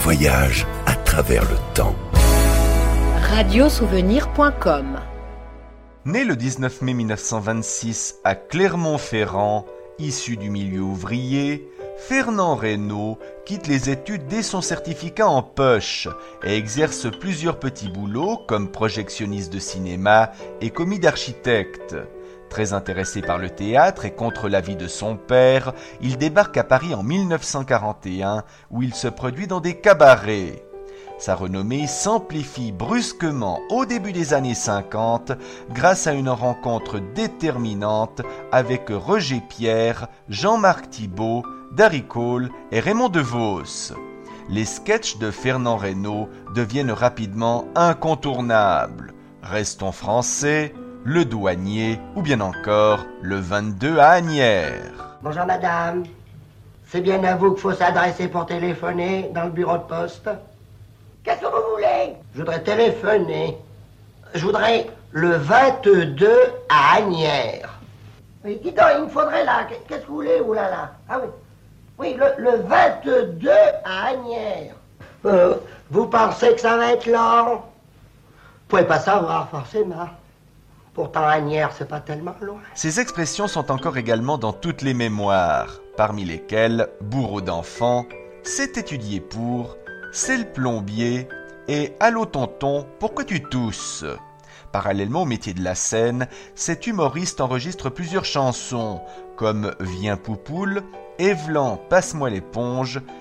voyage à travers le temps. Radiosouvenir.com. Né le 19 mai 1926 à Clermont-Ferrand, issu du milieu ouvrier, Fernand Reynaud quitte les études dès son certificat en poche et exerce plusieurs petits boulots comme projectionniste de cinéma et commis d'architecte. Très intéressé par le théâtre et contre l'avis de son père, il débarque à Paris en 1941 où il se produit dans des cabarets. Sa renommée s'amplifie brusquement au début des années 50 grâce à une rencontre déterminante avec Roger Pierre, Jean-Marc Thibault, Darry Cole et Raymond DeVos. Les sketchs de Fernand Reynaud deviennent rapidement incontournables. Restons français, Le Douanier ou bien encore Le 22 à Asnières. Bonjour madame, c'est bien à vous qu'il faut s'adresser pour téléphoner dans le bureau de poste. Qu'est-ce que vous voulez? Je voudrais téléphoner. Je voudrais le 22 à Asnières. Oui, dis donc, il me faudrait là. Qu'est-ce que vous voulez? Ouh là là. Ah oui. Oui, le 22 à Asnières. Vous pensez que ça va être lent? Vous pouvez pas savoir forcément. Pourtant, Asnières, c'est pas tellement loin. Ces expressions sont encore également dans toutes les mémoires, parmi lesquelles bourreau d'enfants, c'est étudié pour, c'est le plombier et allô tonton, pourquoi tu tousses? Parallèlement au métier de la scène, cet humoriste enregistre plusieurs chansons comme Viens Poupoule, Évlan, passe-moi l'éponge